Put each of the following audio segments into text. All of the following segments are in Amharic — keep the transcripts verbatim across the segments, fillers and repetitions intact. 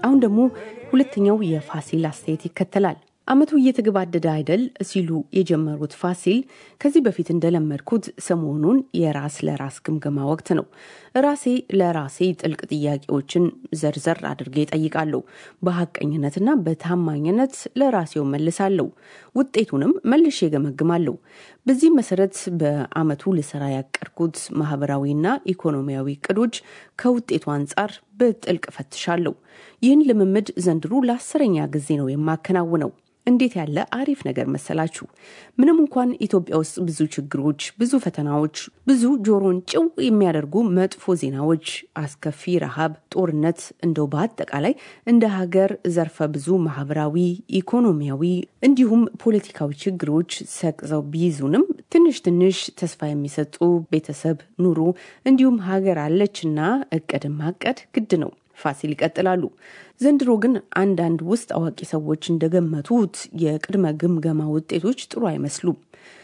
አሁን ደግሞ ሁለተኛው የፋሲል አስተያየት ይከተላል። አመቱ እየተገባደደ አይደል ሲሉ የጀመሩት ፋሲል ከዚህ በፊት እንደለመድኩት ሰሞኑን የራስ ለራስ ግምገማ ወቅት ነው። ራሴ ለራሴ ጥልቅ ጥያቄዎችን ዘርዘር አድርጌ እጠይቃለሁ። በሐቀኝነትና በታማኝነት ለራሴው መልሳለሁ። ውጤቱንም መልሼ ገመግማለሁ። በዚህ መሰረት በአመቱ ልሰራ ያቀድኩት ማህበራዊና ኢኮኖሚያዊ እቅዶች ከውጤቱ አንጻር በጥልቅ ፈትሻለሁ። ይህን ልምምድ ዘንድሮ ለአስረኛ ጊዜ ነው የማከናውነው። እንዴት ያለ አሪፍ ነገር መሰላችሁ! ምንም እንኳን ኢትዮጵያ ውስጥ ብዙ ችግሮች፣ ብዙ ፈተናዎች፣ ብዙ ጆሮን ጭው የሚያደርጉ መጥፎ ዜናዎች፣ አስከፊ ረሃብ፣ ጦርነት እንደው በአጠቃላይ እንደ ሀገር ዘርፈ ብዙ ማህበራዊ፣ ኢኮኖሚያዊ እንዲሁም ፖለቲካዊ ችግሮች ሰቅዘው ቢይዙንም ትንሽ ትንሽ ተስፋ የሚሰጡ ቤተሰብ ኑሮ እንዲሁም ሀገር አለችና እቅድ ማቀድ ግድ ነው። ፋሲል ይቀጥላሉ። ዘንድሮ ግን አንዳንድ ውስጥ አዋቂ ሰዎች እንደገመቱት የቅድመ ግምገማ ውጤቶች ጥሩ አይመስሉም።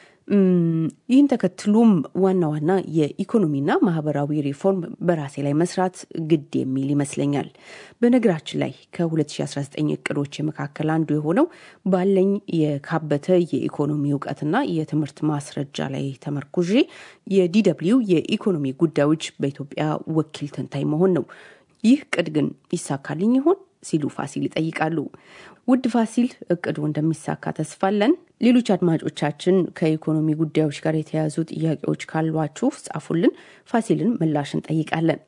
ይህን ተከትሎም ዋና ዋና የኢኮኖሚና ማህበራዊ ሪፎርም በራሴ ላይ መስራት ግድ የሚል ይመስለኛል። በነገራችን ላይ ከ2019 እቅዶች መካከል አንዱ የሆነው ባለኝ የካበተ የኢኮኖሚ እውቀትና የትምህርት ማስረጃ ላይ ተመርኩዤ የዲደብሊው የኢኮኖሚ ጉዳዮች በኢትዮጵያ ወኪል ተንታኝ መሆን ነው። ይህ ቅድ ግን ይሳካልኝ ይሆን ሲሉ ፋሲል ይጠይቃሉ። ውድ ፋሲል፣ እቅዱ እንደሚሳካ ተስፋለን። ሌሎች አድማጮቻችን ከኢኮኖሚ ጉዳዮች ጋር የተያዙ ጥያቄዎች ካሏችሁ ጻፉልን። ፋሲልን ምላሽ እንጠይቃለን።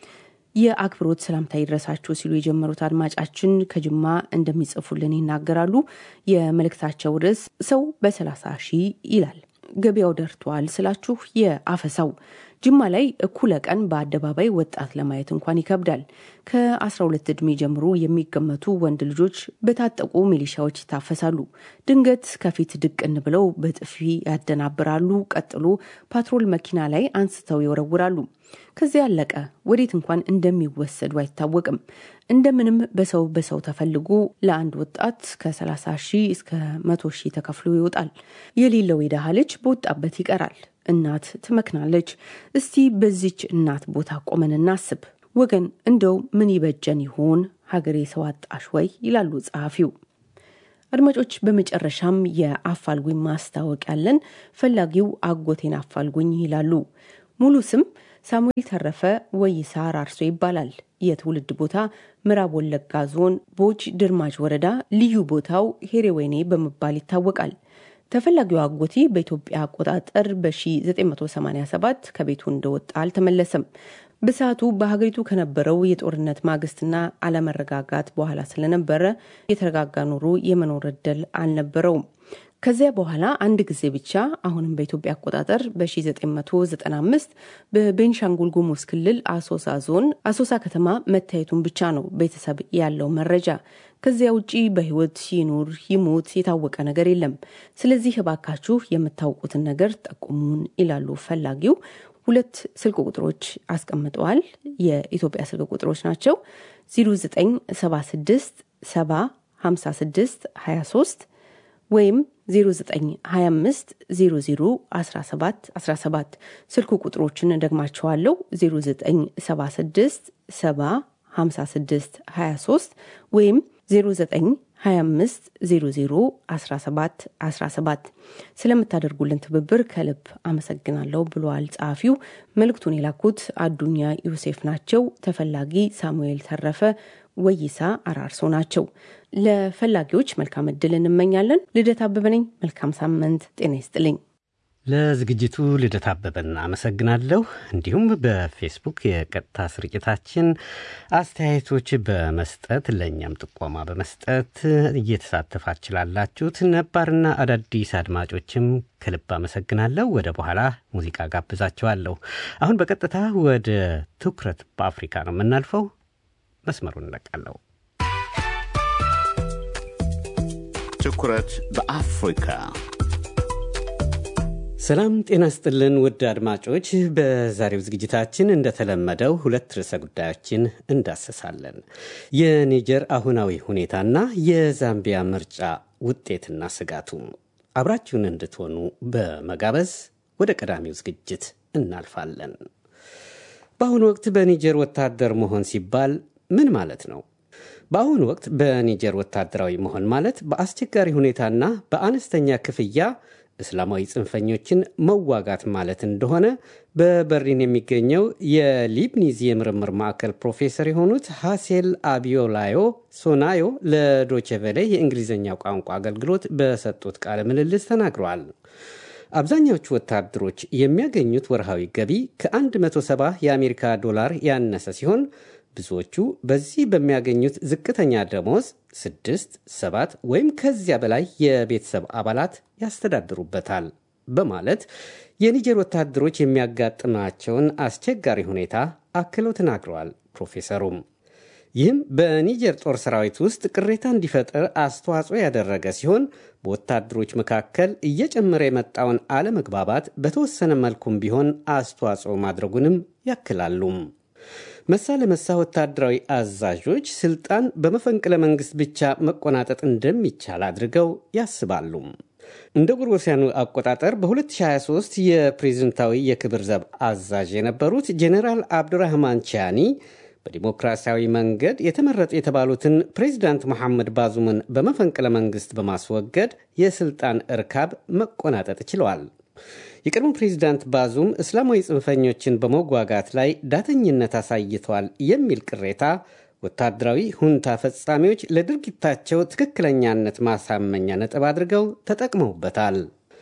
የአክብሮት ሰላምታ ይድረሳችሁ ሲሉ የጀመሩት አድማጫችን ከጅማ እንደሚጽፉልን ይናገራሉ። የመልእክታቸው ርዕስ ሰው በሰላሳ ሺህ ይላል። ገበያው ደርቷል ስላችሁ የአፈሳው ጅማ ላይ እኩለ ቀን በአደባባይ ወጣት ለማየት እንኳን ይከብዳል። ከአስራ ሁለት ዕድሜ ጀምሮ የሚገመቱ ወንድ ልጆች በታጠቁ ሚሊሻዎች ይታፈሳሉ። ድንገት ከፊት ድቅን ብለው በጥፊ ያደናብራሉ። ቀጥሎ ፓትሮል መኪና ላይ አንስተው ይወረውራሉ። ከዚያ አለቀ። ወዴት እንኳን እንደሚወሰዱ አይታወቅም። እንደምንም በሰው በሰው ተፈልጎ ለአንድ ወጣት ከሰላሳ ሺህ እስከ መቶ ሺህ ተከፍሎ ይወጣል። የሌለው የደሃ ልጅ በወጣበት ይቀራል። እናት ትመክናለች። እስቲ በዚች እናት ቦታ ቆመን እናስብ ወገን፣ እንደው ምን ይበጀን ይሆን? ሀገሬ ሰው አጣሽ ወይ ይላሉ ጸሐፊው። አድማጮች፣ በመጨረሻም የአፋልጉኝ ማስታወቂያ ያለን። ፈላጊው አጎቴን አፋልጉኝ ይላሉ። ሙሉ ስም ሳሙኤል ተረፈ ወይሳ አራርሶ ይባላል። የትውልድ ቦታ ምዕራብ ወለጋ ዞን ቦጅ ድርማጅ ወረዳ፣ ልዩ ቦታው ሄሬወይኔ በመባል ይታወቃል። ተፈላጊው አጎቴ በኢትዮጵያ አቆጣጠር በ1987 ከቤቱ እንደወጣ አልተመለሰም። በሰዓቱ በሀገሪቱ ከነበረው የጦርነት ማግስትና አለመረጋጋት በኋላ ስለነበረ የተረጋጋ ኑሮ የመኖር ዕድል አልነበረውም። ከዚያ በኋላ አንድ ጊዜ ብቻ አሁንም በኢትዮጵያ አቆጣጠር በ1995 በቤንሻንጉል ጉሙዝ ክልል አሶሳ ዞን አሶሳ ከተማ መታየቱን ብቻ ነው ቤተሰብ ያለው መረጃ። ከዚያ ውጪ በህይወት ይኑር ይሞት የታወቀ ነገር የለም። ስለዚህ እባካችሁ የምታውቁትን ነገር ጠቁሙን ይላሉ ፈላጊው። ሁለት ስልክ ቁጥሮች አስቀምጠዋል። የኢትዮጵያ ስልክ ቁጥሮች ናቸው። ዜሮ ዘጠኝ ሰባ ስድስት ሰባ ሃምሳ ስድስት ሀያ ሶስት ወይም ዜሮ ዘጠኝ ሀያ አምስት ዜሮ ዜሮ አስራ ሰባት አስራ ሰባት። ስልክ ቁጥሮችን ደግማቸዋለሁ። ዜሮ ዘጠኝ ሰባ ስድስት ሰባ ሃምሳ ስድስት ሀያ ሶስት ወይም ዜሮ ዘጠኝ ሀያ አምስት ዜሮ ዜሮ አስራ ሰባት አስራ ሰባት። ስለምታደርጉልን ትብብር ከልብ አመሰግናለሁ ብሏል ጸሐፊው። መልእክቱን የላኩት አዱኛ ዮሴፍ ናቸው። ተፈላጊ ሳሙኤል ተረፈ ወይሳ አራርሶ ናቸው። ለፈላጊዎች መልካም ዕድል እንመኛለን። ልደት አበበ ነኝ። መልካም ሳምንት። ጤና ይስጥልኝ። ለዝግጅቱ ልደት አበበን አመሰግናለሁ። እንዲሁም በፌስቡክ የቀጥታ ስርጭታችን አስተያየቶች በመስጠት ለእኛም ጥቆማ በመስጠት እየተሳተፋችላላችሁት ነባርና አዳዲስ አድማጮችም ከልብ አመሰግናለሁ። ወደ በኋላ ሙዚቃ ጋብዛችኋለሁ። አሁን በቀጥታ ወደ ትኩረት በአፍሪካ ነው የምናልፈው። መስመሩን እንለቃለሁ። ትኩረት በአፍሪካ። ሰላም ጤና ይስጥልን ውድ አድማጮች፣ በዛሬው ዝግጅታችን እንደተለመደው ሁለት ርዕሰ ጉዳዮችን እንዳሰሳለን። የኒጀር አሁናዊ ሁኔታና የዛምቢያ ምርጫ ውጤትና ስጋቱ። አብራችሁን እንድትሆኑ በመጋበዝ ወደ ቀዳሚው ዝግጅት እናልፋለን። በአሁኑ ወቅት በኒጀር ወታደር መሆን ሲባል ምን ማለት ነው? በአሁኑ ወቅት በኒጀር ወታደራዊ መሆን ማለት በአስቸጋሪ ሁኔታና በአነስተኛ ክፍያ እስላማዊ ጽንፈኞችን መዋጋት ማለት እንደሆነ በበርሊን የሚገኘው የሊብኒዝ የምርምር ማዕከል ፕሮፌሰር የሆኑት ሐሴል አቢዮላዮ ሶናዮ ለዶቼ ቬለ የእንግሊዝኛ ቋንቋ አገልግሎት በሰጡት ቃለ ምልልስ ተናግረዋል። አብዛኛዎቹ ወታደሮች የሚያገኙት ወርሃዊ ገቢ ከመቶ ሰባ የአሜሪካ ዶላር ያነሰ ሲሆን ብዙዎቹ በዚህ በሚያገኙት ዝቅተኛ ደሞዝ ስድስት፣ ሰባት ወይም ከዚያ በላይ የቤተሰብ አባላት ያስተዳድሩበታል በማለት የኒጀር ወታደሮች የሚያጋጥማቸውን አስቸጋሪ ሁኔታ አክለው ተናግረዋል። ፕሮፌሰሩም ይህም በኒጀር ጦር ሰራዊት ውስጥ ቅሬታ እንዲፈጠር አስተዋጽኦ ያደረገ ሲሆን በወታደሮች መካከል እየጨመረ የመጣውን አለመግባባት በተወሰነ መልኩም ቢሆን አስተዋጽኦ ማድረጉንም ያክላሉ። መሳ ለመሳ ወታደራዊ አዛዦች ስልጣን በመፈንቅለ መንግስት ብቻ መቆናጠጥ እንደሚቻል አድርገው ያስባሉ። እንደ ጎርጎሮሳውያኑ አቆጣጠር በ2023 የፕሬዝዳንታዊ የክብር ዘብ አዛዥ የነበሩት ጄኔራል አብዱራህማን ቻኒ በዲሞክራሲያዊ መንገድ የተመረጡ የተባሉትን ፕሬዝዳንት መሐመድ ባዙምን በመፈንቅለ መንግስት በማስወገድ የስልጣን እርካብ መቆናጠጥ ችለዋል። የቀድሞ ፕሬዝዳንት ባዙም እስላማዊ ጽንፈኞችን በመዋጋት ላይ ዳተኝነት አሳይተዋል የሚል ቅሬታ ወታደራዊ ሁንታ ፈጻሚዎች ለድርጊታቸው ትክክለኛነት ማሳመኛ ነጥብ አድርገው ተጠቅመውበታል።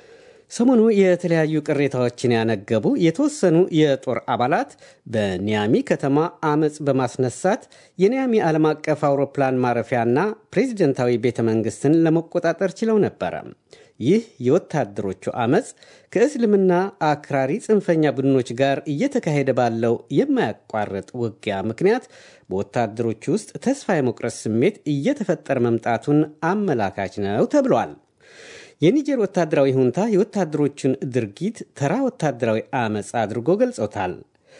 ሰሞኑ የተለያዩ ቅሬታዎችን ያነገቡ የተወሰኑ የጦር አባላት በኒያሚ ከተማ አመጽ በማስነሳት የኒያሚ ዓለም አቀፍ አውሮፕላን ማረፊያና ፕሬዝደንታዊ ቤተ መንግስትን ለመቆጣጠር ችለው ነበረ። ይህ የወታደሮቹ አመጽ ከእስልምና አክራሪ ጽንፈኛ ቡድኖች ጋር እየተካሄደ ባለው የማያቋርጥ ውጊያ ምክንያት በወታደሮቹ ውስጥ ተስፋ የመቁረጥ ስሜት እየተፈጠረ መምጣቱን አመላካች ነው ተብሏል። የኒጀር ወታደራዊ ሁንታ የወታደሮቹን ድርጊት ተራ ወታደራዊ አመጽ አድርጎ ገልጾታል።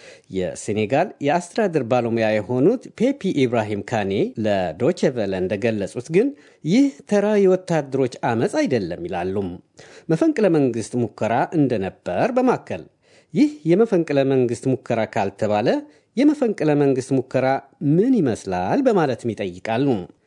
የሴኔጋል የአስተዳደር ባለሙያ የሆኑት ፔፒ ኢብራሂም ካኔ ለዶቼ ቬለ እንደገለጹት ግን ይህ ተራ የወታደሮች አመጽ አይደለም ይላሉ። መፈንቅለ መንግስት ሙከራ እንደነበር በማከል ይህ የመፈንቅለ መንግስት ሙከራ ካልተባለ የመፈንቅለ መንግስት ሙከራ ምን ይመስላል በማለትም ይጠይቃሉ።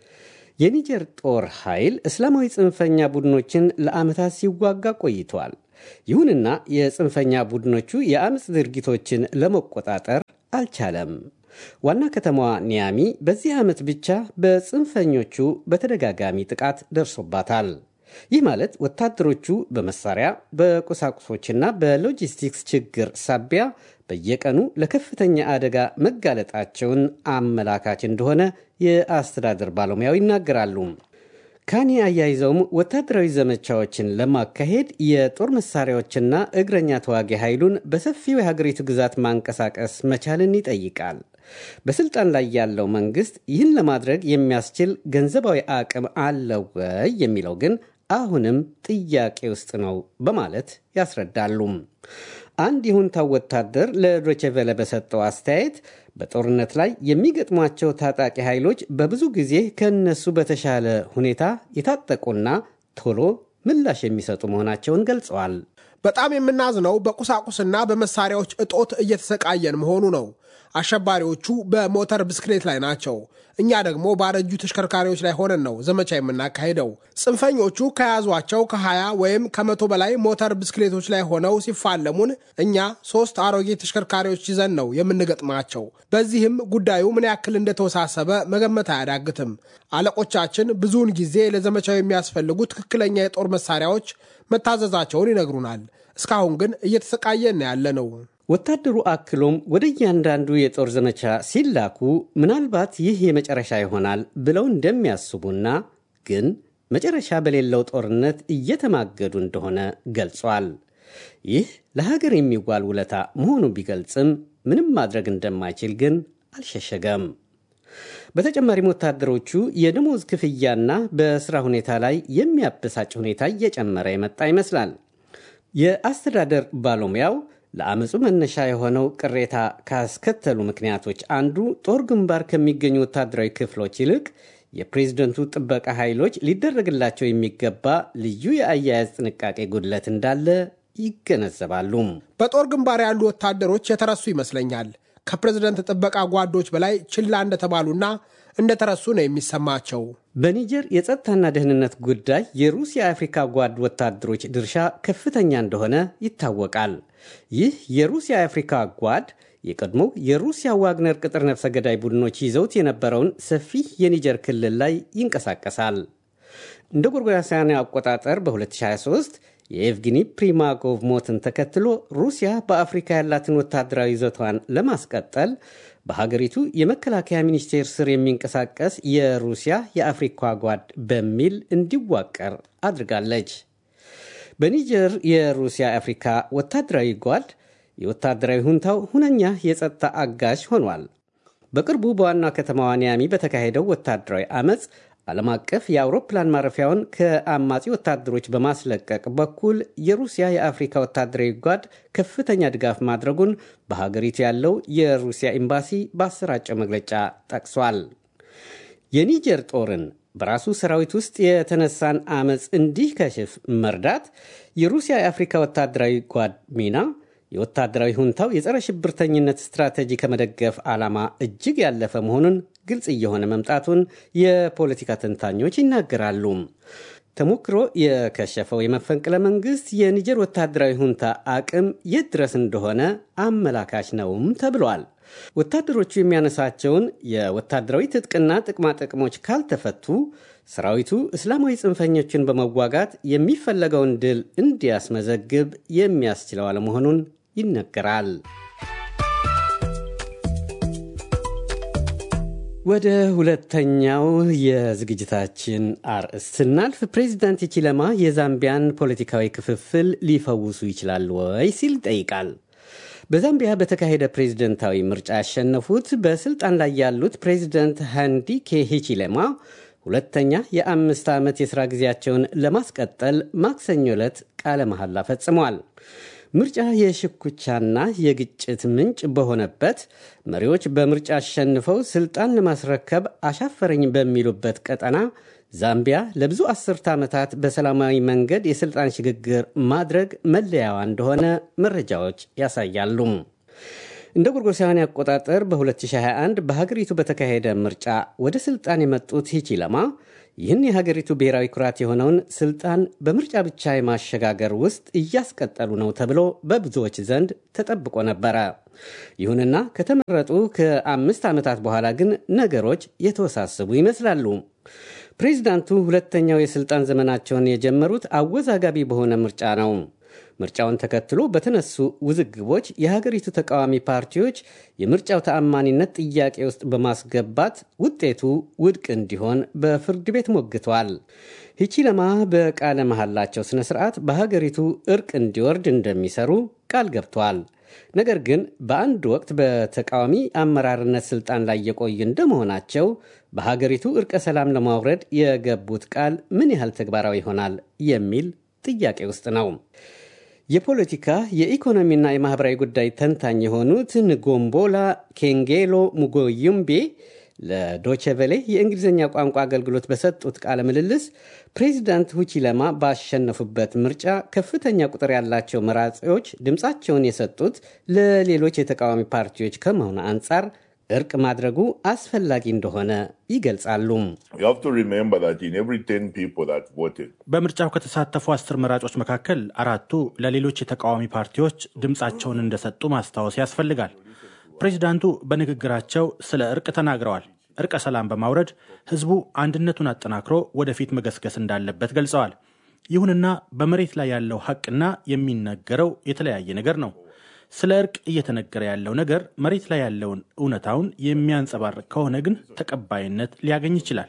የኒጀር ጦር ኃይል እስላማዊ ጽንፈኛ ቡድኖችን ለዓመታት ሲዋጋ ቆይቷል። ይሁንና የጽንፈኛ ቡድኖቹ የአመጽ ድርጊቶችን ለመቆጣጠር አልቻለም። ዋና ከተማዋ ኒያሚ በዚህ ዓመት ብቻ በጽንፈኞቹ በተደጋጋሚ ጥቃት ደርሶባታል። ይህ ማለት ወታደሮቹ በመሳሪያ በቁሳቁሶችና በሎጂስቲክስ ችግር ሳቢያ በየቀኑ ለከፍተኛ አደጋ መጋለጣቸውን አመላካች እንደሆነ የአስተዳደር ባለሙያው ይናገራሉ። ካኒ አያይዘውም ወታደራዊ ዘመቻዎችን ለማካሄድ የጦር መሳሪያዎችና እግረኛ ተዋጊ ኃይሉን በሰፊው የሀገሪቱ ግዛት ማንቀሳቀስ መቻልን ይጠይቃል። በስልጣን ላይ ያለው መንግስት ይህን ለማድረግ የሚያስችል ገንዘባዊ አቅም አለው ወይ የሚለው ግን አሁንም ጥያቄ ውስጥ ነው በማለት ያስረዳሉ። አንድ የሁንታው ወታደር ለዶቼ ቬለ በሰጠው አስተያየት በጦርነት ላይ የሚገጥሟቸው ታጣቂ ኃይሎች በብዙ ጊዜ ከነሱ በተሻለ ሁኔታ የታጠቁና ቶሎ ምላሽ የሚሰጡ መሆናቸውን ገልጸዋል። በጣም የምናዝነው በቁሳቁስና በመሳሪያዎች እጦት እየተሰቃየን መሆኑ ነው። አሸባሪዎቹ በሞተር ብስክሌት ላይ ናቸው። እኛ ደግሞ ባረጁ ተሽከርካሪዎች ላይ ሆነን ነው ዘመቻ የምናካሄደው። ጽንፈኞቹ ከያዟቸው ከሀያ ወይም ከመቶ በላይ ሞተር ብስክሌቶች ላይ ሆነው ሲፋለሙን እኛ ሶስት አሮጌ ተሽከርካሪዎች ይዘን ነው የምንገጥማቸው። በዚህም ጉዳዩ ምን ያክል እንደተወሳሰበ መገመት አያዳግትም። አለቆቻችን ብዙውን ጊዜ ለዘመቻው የሚያስፈልጉ ትክክለኛ የጦር መሳሪያዎች መታዘዛቸውን ይነግሩናል። እስካሁን ግን እየተሰቃየን ያለነው። ወታደሩ አክሎም ወደ እያንዳንዱ የጦር ዘመቻ ሲላኩ ምናልባት ይህ የመጨረሻ ይሆናል ብለው እንደሚያስቡና ግን መጨረሻ በሌለው ጦርነት እየተማገዱ እንደሆነ ገልጿል። ይህ ለሀገር የሚዋል ውለታ መሆኑ ቢገልጽም ምንም ማድረግ እንደማይችል ግን አልሸሸገም። በተጨማሪም ወታደሮቹ የደሞዝ ክፍያና በስራ ሁኔታ ላይ የሚያበሳጭ ሁኔታ እየጨመረ የመጣ ይመስላል። የአስተዳደር ባለሙያው ለአመጹ መነሻ የሆነው ቅሬታ ካስከተሉ ምክንያቶች አንዱ ጦር ግንባር ከሚገኙ ወታደራዊ ክፍሎች ይልቅ የፕሬዝደንቱ ጥበቃ ኃይሎች ሊደረግላቸው የሚገባ ልዩ የአያያዝ ጥንቃቄ ጉድለት እንዳለ ይገነዘባሉ። በጦር ግንባር ያሉ ወታደሮች የተረሱ ይመስለኛል። ከፕሬዝደንት ጥበቃ ጓዶች በላይ ችላ እንደተባሉና እንደተረሱ ነው የሚሰማቸው። በኒጀር የጸጥታና ደህንነት ጉዳይ የሩሲያ የአፍሪካ ጓድ ወታደሮች ድርሻ ከፍተኛ እንደሆነ ይታወቃል። ይህ የሩሲያ የአፍሪካ ጓድ የቀድሞው የሩሲያ ዋግነር ቅጥር ነፍሰ ገዳይ ቡድኖች ይዘውት የነበረውን ሰፊ የኒጀር ክልል ላይ ይንቀሳቀሳል። እንደ ጎርጎሮሳውያን አቆጣጠር በ2023 የኤቭጊኒ ፕሪማኮቭ ሞትን ተከትሎ ሩሲያ በአፍሪካ ያላትን ወታደራዊ ይዘቷን ለማስቀጠል በሀገሪቱ የመከላከያ ሚኒስቴር ስር የሚንቀሳቀስ የሩሲያ የአፍሪካ ጓድ በሚል እንዲዋቀር አድርጋለች። በኒጀር የሩሲያ የአፍሪካ ወታደራዊ ጓድ የወታደራዊ ሁንታው ሁነኛ የጸጥታ አጋዥ ሆኗል። በቅርቡ በዋና ከተማዋ ኒያሚ በተካሄደው ወታደራዊ አመፅ ዓለም አቀፍ የአውሮፕላን ማረፊያውን ከአማጺ ወታደሮች በማስለቀቅ በኩል የሩሲያ የአፍሪካ ወታደራዊ ጓድ ከፍተኛ ድጋፍ ማድረጉን በሀገሪቱ ያለው የሩሲያ ኤምባሲ በአሰራጨው መግለጫ ጠቅሷል። የኒጀር ጦርን በራሱ ሰራዊት ውስጥ የተነሳን አመፅ እንዲከሽፍ መርዳት የሩሲያ የአፍሪካ ወታደራዊ ጓድ ሚና የወታደራዊ ሁንታው የጸረ ሽብርተኝነት ስትራቴጂ ከመደገፍ ዓላማ እጅግ ያለፈ መሆኑን ግልጽ እየሆነ መምጣቱን የፖለቲካ ተንታኞች ይናገራሉ። ተሞክሮ የከሸፈው የመፈንቅለ መንግስት የኒጀር ወታደራዊ ሁንታ አቅም የት ድረስ እንደሆነ አመላካች ነውም ተብሏል። ወታደሮቹ የሚያነሳቸውን የወታደራዊ ትጥቅና ጥቅማ ጥቅሞች ካልተፈቱ ሰራዊቱ እስላማዊ ጽንፈኞችን በመዋጋት የሚፈለገውን ድል እንዲያስመዘግብ የሚያስችለው አለመሆኑን ይነገራል። ወደ ሁለተኛው የዝግጅታችን አርዕስት ስናልፍ ፕሬዚዳንት ሂቺለማ የዛምቢያን ፖለቲካዊ ክፍፍል ሊፈውሱ ይችላሉ ወይ ሲል ይጠይቃል። በዛምቢያ በተካሄደ ፕሬዝደንታዊ ምርጫ ያሸነፉት በስልጣን ላይ ያሉት ፕሬዚዳንት ሃንዲኬ ሂቺለማ ሁለተኛ የአምስት ዓመት የሥራ ጊዜያቸውን ለማስቀጠል ማክሰኞ ዕለት ቃለ መሐላ ፈጽመዋል። ምርጫ የሽኩቻና የግጭት ምንጭ በሆነበት መሪዎች በምርጫ አሸንፈው ስልጣን ለማስረከብ አሻፈረኝ በሚሉበት ቀጠና ዛምቢያ ለብዙ አስርተ ዓመታት በሰላማዊ መንገድ የስልጣን ሽግግር ማድረግ መለያዋ እንደሆነ መረጃዎች ያሳያሉ። እንደ ጎርጎሮሳውያን አቆጣጠር በ2021 በሀገሪቱ በተካሄደ ምርጫ ወደ ስልጣን የመጡት ሂቺለማ ይህን የሀገሪቱ ብሔራዊ ኩራት የሆነውን ስልጣን በምርጫ ብቻ የማሸጋገር ውስጥ እያስቀጠሉ ነው ተብሎ በብዙዎች ዘንድ ተጠብቆ ነበረ። ይሁንና ከተመረጡ ከአምስት ዓመታት በኋላ ግን ነገሮች የተወሳሰቡ ይመስላሉ። ፕሬዚዳንቱ ሁለተኛው የስልጣን ዘመናቸውን የጀመሩት አወዛጋቢ በሆነ ምርጫ ነው። ምርጫውን ተከትሎ በተነሱ ውዝግቦች የሀገሪቱ ተቃዋሚ ፓርቲዎች የምርጫው ተአማኒነት ጥያቄ ውስጥ በማስገባት ውጤቱ ውድቅ እንዲሆን በፍርድ ቤት ሞግተዋል። ሂቺለማ በቃለ መሐላቸው ስነ ስርዓት በሀገሪቱ እርቅ እንዲወርድ እንደሚሰሩ ቃል ገብተዋል። ነገር ግን በአንድ ወቅት በተቃዋሚ አመራርነት ስልጣን ላይ የቆዩ እንደመሆናቸው በሀገሪቱ እርቀ ሰላም ለማውረድ የገቡት ቃል ምን ያህል ተግባራዊ ይሆናል የሚል ጥያቄ ውስጥ ነው። የፖለቲካ የኢኮኖሚና የማህበራዊ ጉዳይ ተንታኝ የሆኑት ንጎምቦላ ኬንጌሎ ሙጎዩምቤ ለዶቼ ቬለ የእንግሊዝኛ ቋንቋ አገልግሎት በሰጡት ቃለ ምልልስ ፕሬዚዳንት ሂቺለማ ባሸነፉበት ምርጫ ከፍተኛ ቁጥር ያላቸው መራጮች ድምፃቸውን የሰጡት ለሌሎች የተቃዋሚ ፓርቲዎች ከመሆኑ አንጻር እርቅ ማድረጉ አስፈላጊ እንደሆነ ይገልጻሉ። በምርጫው ከተሳተፉ አስር መራጮች መካከል አራቱ ለሌሎች የተቃዋሚ ፓርቲዎች ድምፃቸውን እንደሰጡ ማስታወስ ያስፈልጋል። ፕሬዚዳንቱ በንግግራቸው ስለ እርቅ ተናግረዋል። እርቀ ሰላም በማውረድ ህዝቡ አንድነቱን አጠናክሮ ወደፊት መገስገስ እንዳለበት ገልጸዋል። ይሁንና በመሬት ላይ ያለው ሐቅና የሚነገረው የተለያየ ነገር ነው። ስለ እርቅ እየተነገረ ያለው ነገር መሬት ላይ ያለውን እውነታውን የሚያንጸባርቅ ከሆነ ግን ተቀባይነት ሊያገኝ ይችላል።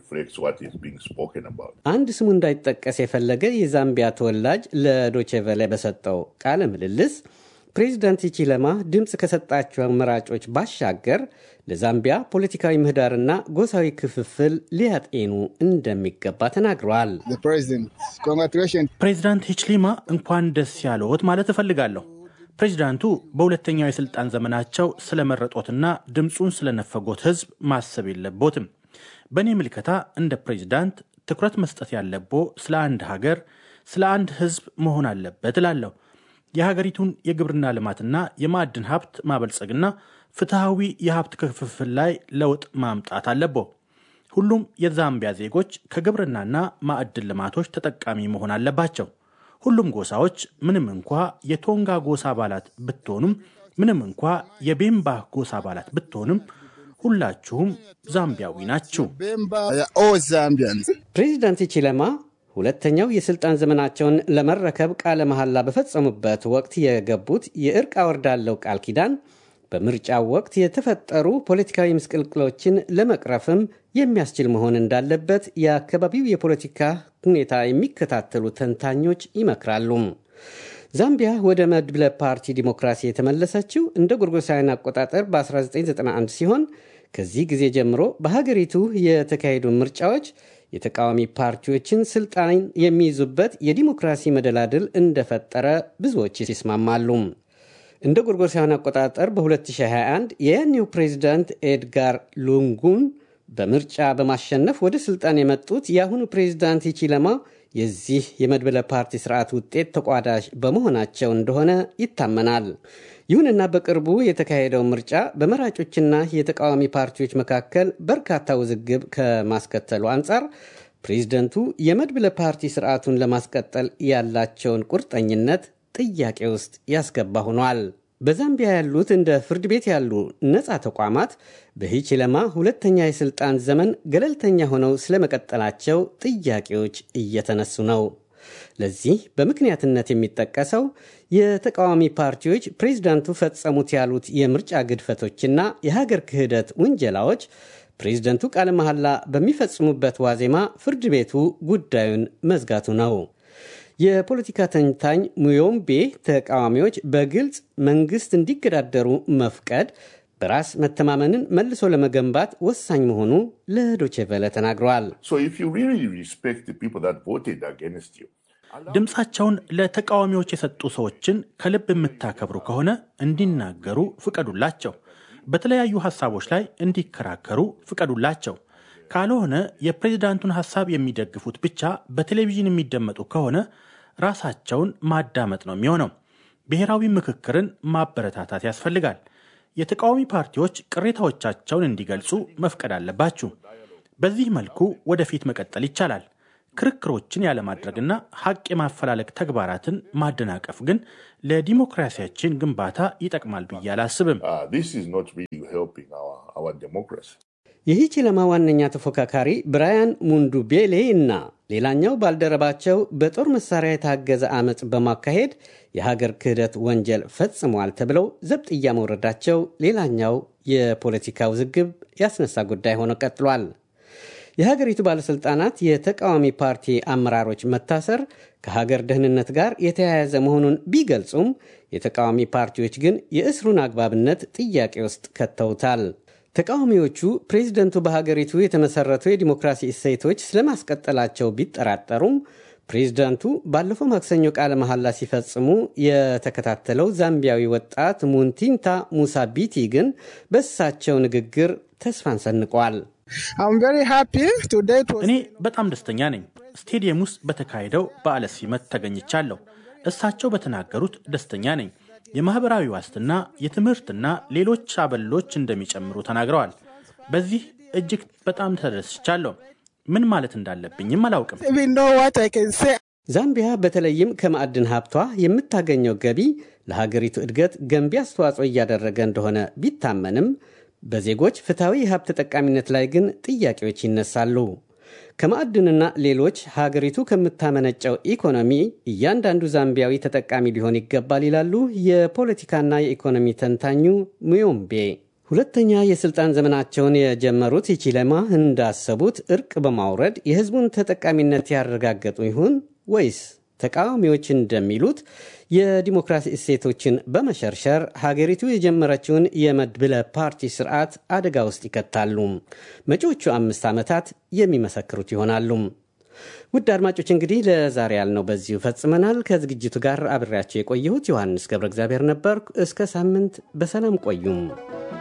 አንድ ስሙ እንዳይጠቀስ የፈለገ የዛምቢያ ተወላጅ ለዶቼ ቬለ በሰጠው ቃለ ምልልስ ፕሬዚዳንት ሂቺለማ ድምፅ ከሰጣቸው መራጮች ባሻገር ለዛምቢያ ፖለቲካዊ ምህዳርና ጎሳዊ ክፍፍል ሊያጤኑ እንደሚገባ ተናግረዋል። ፕሬዚዳንት ሂቺለማ እንኳን ደስ ያለዎት ማለት እፈልጋለሁ። ፕሬዚዳንቱ በሁለተኛው የስልጣን ዘመናቸው ስለመረጦትና ድምፁን ስለነፈጎት ህዝብ ማሰብ የለቦትም። በእኔ ምልከታ እንደ ፕሬዚዳንት ትኩረት መስጠት ያለቦ ስለ አንድ ሀገር፣ ስለ አንድ ህዝብ መሆን አለበት እላለሁ። የሀገሪቱን የግብርና ልማትና የማዕድን ሀብት ማበልጸግና ፍትሃዊ የሀብት ክፍፍል ላይ ለውጥ ማምጣት አለበው። ሁሉም የዛምቢያ ዜጎች ከግብርናና ማዕድን ልማቶች ተጠቃሚ መሆን አለባቸው። ሁሉም ጎሳዎች ምንም እንኳ የቶንጋ ጎሳ አባላት ብትሆኑም ምንም እንኳ የቤምባ ጎሳ አባላት ብትሆኑም ሁላችሁም ዛምቢያዊ ናችሁ። ፕሬዚዳንት ቺለማ ሁለተኛው የስልጣን ዘመናቸውን ለመረከብ ቃለ መሐላ በፈጸሙበት ወቅት የገቡት የእርቅ አወርዳለው ቃል ኪዳን በምርጫው ወቅት የተፈጠሩ ፖለቲካዊ ምስቅልቅሎችን ለመቅረፍም የሚያስችል መሆን እንዳለበት የአካባቢው የፖለቲካ ሁኔታ የሚከታተሉ ተንታኞች ይመክራሉ። ዛምቢያ ወደ መድብለ ፓርቲ ዲሞክራሲ የተመለሰችው እንደ ጎርጎሳውያን አቆጣጠር በ1991 ሲሆን ከዚህ ጊዜ ጀምሮ በሀገሪቱ የተካሄዱ ምርጫዎች የተቃዋሚ ፓርቲዎችን ስልጣን የሚይዙበት የዲሞክራሲ መደላድል እንደፈጠረ ብዙዎች ይስማማሉ። እንደ ጎርጎሳውያን አቆጣጠር በ2021 የያኔው ፕሬዝዳንት ኤድጋር ሉንጉን በምርጫ በማሸነፍ ወደ ስልጣን የመጡት የአሁኑ ፕሬዝዳንት ቺለማ የዚህ የመድበለ ፓርቲ ስርዓት ውጤት ተቋዳሽ በመሆናቸው እንደሆነ ይታመናል። ይሁንና በቅርቡ የተካሄደው ምርጫ በመራጮችና የተቃዋሚ ፓርቲዎች መካከል በርካታ ውዝግብ ከማስከተሉ አንጻር ፕሬዝዳንቱ የመድበለ ፓርቲ ስርዓቱን ለማስቀጠል ያላቸውን ቁርጠኝነት ጥያቄ ውስጥ ያስገባ ሆኗል። በዛምቢያ ያሉት እንደ ፍርድ ቤት ያሉ ነፃ ተቋማት በሂቺለማ ሁለተኛ የስልጣን ዘመን ገለልተኛ ሆነው ስለመቀጠላቸው ጥያቄዎች እየተነሱ ነው። ለዚህ በምክንያትነት የሚጠቀሰው የተቃዋሚ ፓርቲዎች ፕሬዝዳንቱ ፈጸሙት ያሉት የምርጫ ግድፈቶችና የሀገር ክህደት ውንጀላዎች ፕሬዝዳንቱ ቃለ መሐላ በሚፈጽሙበት ዋዜማ ፍርድ ቤቱ ጉዳዩን መዝጋቱ ነው። የፖለቲካ ተንታኝ ሙዮምቤ ተቃዋሚዎች በግልጽ መንግስት እንዲገዳደሩ መፍቀድ በራስ መተማመንን መልሶ ለመገንባት ወሳኝ መሆኑ ለዶቼ ቬለ ተናግረዋል። ድምፃቸውን ለተቃዋሚዎች የሰጡ ሰዎችን ከልብ የምታከብሩ ከሆነ እንዲናገሩ ፍቀዱላቸው። በተለያዩ ሐሳቦች ላይ እንዲከራከሩ ፍቀዱላቸው። ካልሆነ የፕሬዝዳንቱን ሐሳብ የሚደግፉት ብቻ በቴሌቪዥን የሚደመጡ ከሆነ ራሳቸውን ማዳመጥ ነው የሚሆነው። ብሔራዊ ምክክርን ማበረታታት ያስፈልጋል። የተቃዋሚ ፓርቲዎች ቅሬታዎቻቸውን እንዲገልጹ መፍቀድ አለባችሁ። በዚህ መልኩ ወደፊት መቀጠል ይቻላል። ክርክሮችን ያለማድረግና ሐቅ የማፈላለግ ተግባራትን ማደናቀፍ ግን ለዲሞክራሲያችን ግንባታ ይጠቅማል ብዬ አላስብም። የሂቺለማ ዋነኛ ተፎካካሪ ብራያን ሙንዱቤሌ እና ሌላኛው ባልደረባቸው በጦር መሳሪያ የታገዘ አመጽ በማካሄድ የሀገር ክህደት ወንጀል ፈጽመዋል ተብለው ዘብጥያ መውረዳቸው ሌላኛው የፖለቲካ ውዝግብ ያስነሳ ጉዳይ ሆኖ ቀጥሏል። የሀገሪቱ ባለስልጣናት የተቃዋሚ ፓርቲ አመራሮች መታሰር ከሀገር ደህንነት ጋር የተያያዘ መሆኑን ቢገልጹም የተቃዋሚ ፓርቲዎች ግን የእስሩን አግባብነት ጥያቄ ውስጥ ከተውታል። ተቃዋሚዎቹ ፕሬዝደንቱ በሀገሪቱ የተመሰረቱ የዲሞክራሲ እሴቶች ስለማስቀጠላቸው ቢጠራጠሩም ፕሬዝዳንቱ ባለፈው ማክሰኞ ቃለ መሐላ ሲፈጽሙ የተከታተለው ዛምቢያዊ ወጣት ሙንቲንታ ሙሳ ቢቲ ግን በእሳቸው ንግግር ተስፋን ሰንቋል። እኔ በጣም ደስተኛ ነኝ። ስቴዲየም ውስጥ በተካሄደው በዓለ ሲመት ተገኝቻለሁ። እሳቸው በተናገሩት ደስተኛ ነኝ። የማህበራዊ ዋስትና፣ የትምህርትና ሌሎች አበሎች እንደሚጨምሩ ተናግረዋል። በዚህ እጅግ በጣም ተደስቻለሁ። ምን ማለት እንዳለብኝም አላውቅም። ዛምቢያ በተለይም ከማዕድን ሀብቷ የምታገኘው ገቢ ለሀገሪቱ እድገት ገንቢ አስተዋጽኦ እያደረገ እንደሆነ ቢታመንም በዜጎች ፍትሃዊ የሀብት ተጠቃሚነት ላይ ግን ጥያቄዎች ይነሳሉ። ከማዕድንና ሌሎች ሀገሪቱ ከምታመነጨው ኢኮኖሚ እያንዳንዱ ዛምቢያዊ ተጠቃሚ ሊሆን ይገባል ይላሉ የፖለቲካና የኢኮኖሚ ተንታኙ ሙዮምቤ። ሁለተኛ የስልጣን ዘመናቸውን የጀመሩት ሂቺለማ እንዳሰቡት እርቅ በማውረድ የህዝቡን ተጠቃሚነት ያረጋገጡ ይሆን ወይስ ተቃዋሚዎች እንደሚሉት የዲሞክራሲ እሴቶችን በመሸርሸር ሀገሪቱ የጀመረችውን የመድብለ ፓርቲ ስርዓት አደጋ ውስጥ ይከታሉ? መጪዎቹ አምስት ዓመታት የሚመሰክሩት ይሆናሉ። ውድ አድማጮች እንግዲህ ለዛሬ ያልነው በዚሁ ፈጽመናል። ከዝግጅቱ ጋር አብሬያቸው የቆየሁት ዮሐንስ ገብረ እግዚአብሔር ነበርኩ። እስከ ሳምንት በሰላም ቆዩም።